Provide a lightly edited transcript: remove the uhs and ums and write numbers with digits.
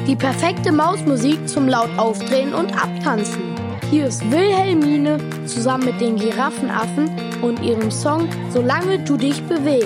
Die perfekte Mausmusik zum laut aufdrehen und abtanzen. Hier ist Wilhelmine zusammen mit den Giraffenaffen und ihrem Song Solange du dich bewegst.